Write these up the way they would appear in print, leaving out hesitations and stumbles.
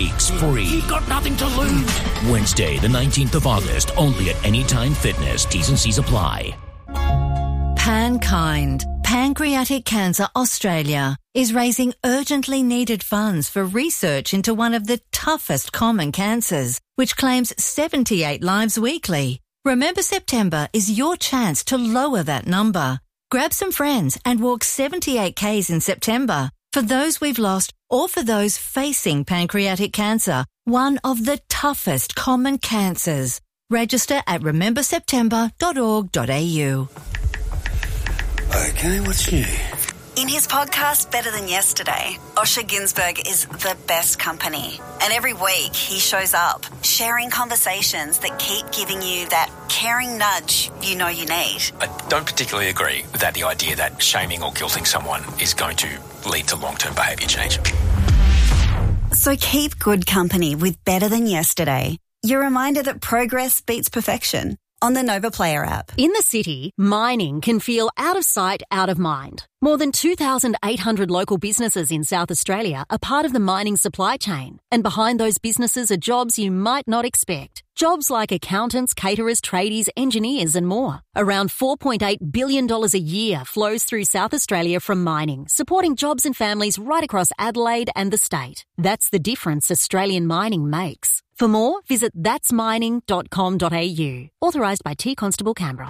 weeks free. You've got nothing to lose. Wednesday, the 19th of August, only at Anytime Fitness. T's and C's apply. PanKind, Pancreatic Cancer Australia, is raising urgently needed funds for research into one of the toughest common cancers, which claims 78 lives weekly. Remember September is your chance to lower that number. Grab some friends and walk 78 Ks in September for those we've lost or for those facing pancreatic cancer, one of the toughest common cancers. Register at rememberseptember.org.au. Okay, what's new? In his podcast, Better Than Yesterday, Osher Günsberg is the best company. And every week he shows up, sharing conversations that keep giving you that caring nudge you know you need. I don't particularly agree with the idea that shaming or guilting someone is going to lead to long-term behaviour change. So keep good company with Better Than Yesterday. Your reminder that progress beats perfection on the Nova Player app. In the city, mining can feel out of sight, out of mind. More than 2,800 local businesses in South Australia are part of the mining supply chain. And behind those businesses are jobs you might not expect. Jobs like accountants, caterers, tradies, engineers and more. Around $4.8 billion a year flows through South Australia from mining, supporting jobs and families right across Adelaide and the state. That's the difference Australian mining makes. For more, visit thatsmining.com.au. Authorised by T Constable Canberra.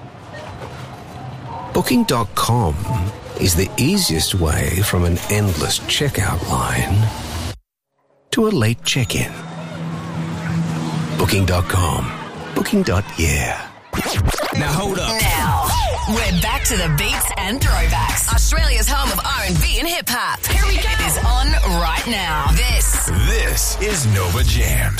Booking.com is the easiest way from an endless checkout line to a late check-in. Booking.com. Booking.yeah. Now hold up. Now, we're back to the beats and throwbacks. Australia's home of R&B and hip-hop. Here we go. It is on right now. This is Nova Jams.